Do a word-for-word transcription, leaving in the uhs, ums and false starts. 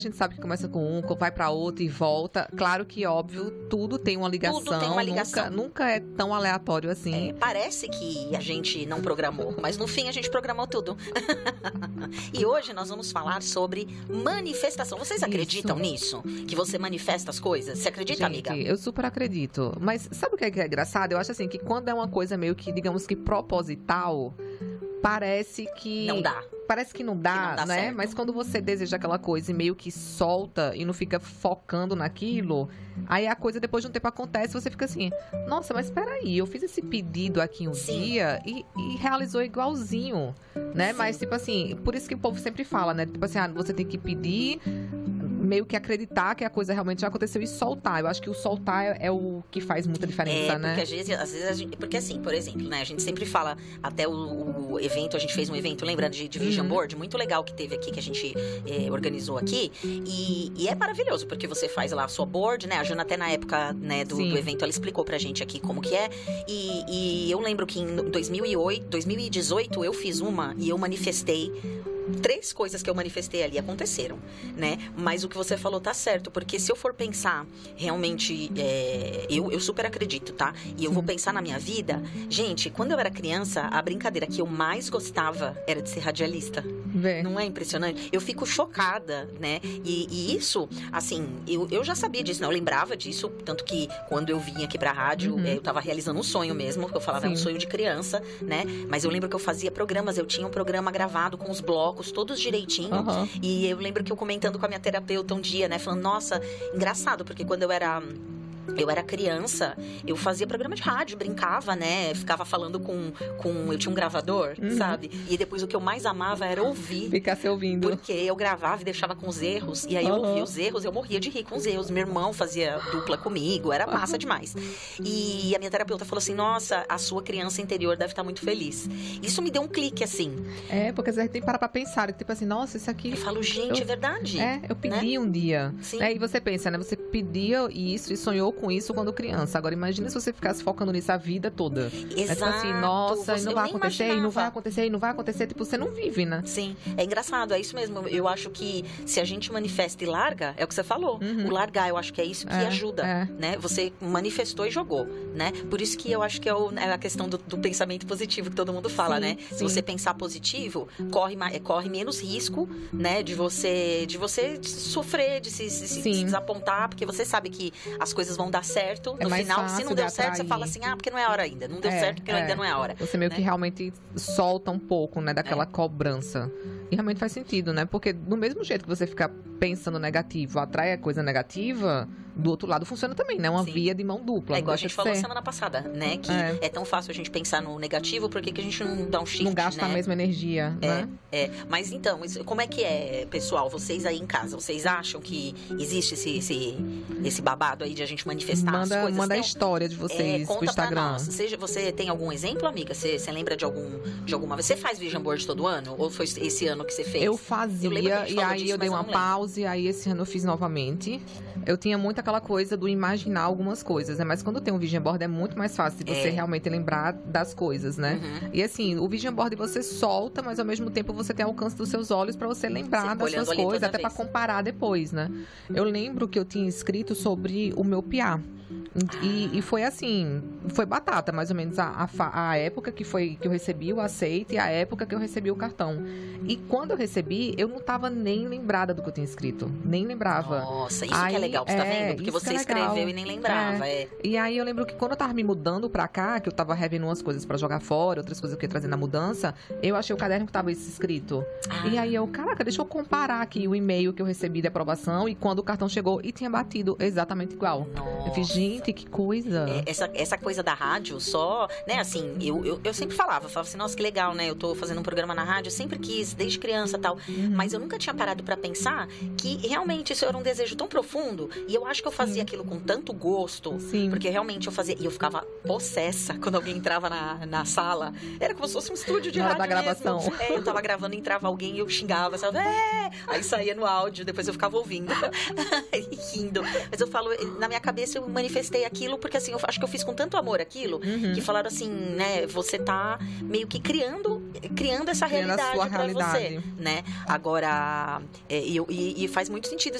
A gente sabe que começa com um, vai para outro e volta. Claro que, óbvio, tudo tem uma ligação. Tudo tem uma ligação. Nunca, nunca é tão aleatório assim. É, parece que a gente não programou, mas no fim a gente programou tudo. E hoje nós vamos falar sobre manifestação. Vocês acreditam Isso. nisso? Que você manifesta as coisas? Você acredita, gente, amiga? Eu super acredito. Mas sabe o que é, que é engraçado? Eu acho assim que quando é uma coisa meio que, digamos que proposital, parece que... Não dá. Parece que não dá, que não dá né? certo. Mas quando você deseja aquela coisa e meio que solta e não fica focando naquilo, aí a coisa depois de um tempo acontece e você fica assim, nossa, mas peraí, eu fiz esse pedido aqui um Sim. dia e, e realizou igualzinho, né? Sim. Mas, tipo assim, por isso que o povo sempre fala, né? Tipo assim, ah, você tem que pedir, meio que acreditar que a coisa realmente já aconteceu e soltar. Eu acho que o soltar é, é o que faz muita diferença, é, né? Porque às vezes, às vezes a gente, porque assim, por exemplo, né? A gente sempre fala, até o, o evento, a gente fez um evento, lembra, de, de Vision Uhum. Board, muito legal que teve aqui, que a gente é, organizou aqui. E, e é maravilhoso, porque você faz lá a sua board, né? A Jana até na época, né, do, do evento, ela explicou pra gente aqui como que é. E, e eu lembro que em dois mil e oito, dois mil e dezoito eu fiz uma e eu manifestei. Três coisas que eu manifestei ali aconteceram, né? Mas o que você falou tá certo, porque se eu for pensar, realmente, é, eu, eu super acredito, tá? E eu vou pensar na minha vida. Gente, quando eu era criança, a brincadeira que eu mais gostava era de ser radialista. Vê. Não é impressionante? Eu fico chocada, né? E, e isso, assim, eu, eu já sabia disso, né? Eu lembrava disso, tanto que quando eu vim aqui pra rádio, Uhum. é, eu tava realizando um sonho mesmo, que eu falava, é um Sim. sonho de criança, né? Mas eu lembro que eu fazia programas, eu tinha um programa gravado com os blocos, todos direitinho. Uhum. E eu lembro que eu comentando com a minha terapeuta um dia, né? Falando, nossa, engraçado, porque quando eu era... Eu era criança, eu fazia programa de rádio, brincava, né? Ficava falando com... com eu tinha um gravador, Uhum. sabe? E depois o que eu mais amava era ouvir. Ficar se ouvindo. Porque eu gravava e deixava com os erros. E aí eu Uhum. ouvia os erros, eu morria de rir com os erros. Meu irmão fazia dupla comigo, era massa demais. E a minha terapeuta falou assim, nossa, a sua criança interior deve estar muito feliz. Isso me deu um clique, assim. É, porque às vezes tem que parar pra pensar, tipo assim, nossa, isso aqui... Eu falo, gente, Eu- é verdade. É, eu pedi né? um dia. Sim. Né? E você pensa, né? Você pedia isso e sonhou com isso quando criança. Agora, imagina se você ficasse focando nisso a vida toda. É tipo Exato. assim, nossa, Você- e não eu vai nem acontecer, e não imaginava. vai acontecer, e não vai acontecer. Tipo, você não vive, né? Sim, é engraçado, é isso mesmo. Eu acho que se a gente manifesta e larga, é o que você falou. Uhum. O largar, eu acho que é isso que É, ajuda, é. né? Você manifestou e jogou, né? Por isso que eu acho que é, o- é a questão do, do pensamento positivo que todo mundo fala, Sim, né? Se sim. você pensar positivo, corre, ma- corre menos risco, né? De você, de você sofrer, de se, se- se Sim. desapontar, porque você sabe que as coisas vão dar certo. É No mais final, se fácil não de deu certo, você atrair. fala assim, ah, porque não é a hora ainda. Não deu É, certo porque é. ainda não é a hora. Você meio né? que realmente solta um pouco, né? Daquela É. cobrança. E realmente faz sentido, né? Porque do mesmo jeito que você fica pensando negativo, atrai a coisa negativa, do outro lado funciona também, né? Uma Sim. via de mão dupla. É não igual a deixa gente de falou ser. semana passada, né? Que É. é. tão fácil a gente pensar no negativo, por que que a gente não dá um shift, Não gasta né? a mesma energia, É, né? é. Mas então, isso- como é que é, pessoal? Vocês aí em casa, vocês acham que existe esse, esse, esse babado aí de a gente manifestar as Manda, coisas? manda a Tem um- história de vocês é, pro conta pra Instagram. nós. Seja, você tem algum exemplo, amiga? Você, você lembra de algum de alguma vez? Você faz Vision Board todo ano? Ou foi esse ano que você fez? Eu Eu fazia, lembro que a gente e falou aí disso, eu dei mas eu uma não lembro. pausa, e aí esse ano eu fiz novamente. Eu tinha muito aquela coisa do imaginar algumas coisas, né? Mas quando tem um Vision Board é muito mais fácil de você É. realmente lembrar das coisas, né? Uhum. E assim, o Vision Board você solta, mas ao mesmo tempo você tem alcance dos seus olhos pra você lembrar Sim, das olhando suas ali coisas, toda até pra vez. comparar depois, né? Eu lembro que eu tinha escrito sobre o meu piá. E, e foi assim, foi batata, mais ou menos, a, a, fa- a época que foi que eu recebi o aceite e a época que eu recebi o cartão. E quando eu recebi, eu não tava nem lembrada do que eu tinha escrito. Nem lembrava. Nossa, isso que Aí, é legal, você tá é, vendo? Porque isso você que é legal. escreveu e nem lembrava. É. E aí eu lembro que quando eu tava me mudando pra cá, que eu tava revendo umas coisas pra jogar fora, outras coisas que eu ia trazer na mudança, eu achei o caderno que tava isso escrito. Ah. E aí eu, caraca, deixa eu comparar aqui o e-mail que eu recebi de aprovação e quando o cartão chegou e tinha batido exatamente igual. Eu fiz, Nossa. gente, que coisa. É, essa, essa coisa da rádio, só, né, assim, eu, eu, eu sempre falava, falava assim, nossa, que legal, né, eu tô fazendo um programa na rádio, eu sempre quis, desde criança e tal, Uhum. mas eu nunca tinha parado pra pensar que realmente isso era um desejo tão profundo, e eu acho que eu fazia Sim. aquilo com tanto gosto, Sim. porque realmente eu fazia, e eu ficava possessa quando alguém entrava na, na sala, era como se fosse um estúdio de Na hora rádio da gravação. mesmo. É, eu tava gravando, entrava alguém e eu xingava, sabe, é! Aí saía no áudio, depois eu ficava ouvindo, e rindo, mas eu falo, na minha cabeça eu manifestei aquilo, porque assim, eu acho que eu fiz com tanto amor aquilo, Uhum. que falaram assim, né, você tá meio que criando criando essa criando realidade a sua pra realidade. você, né? Agora, é, e, e, e faz muito sentido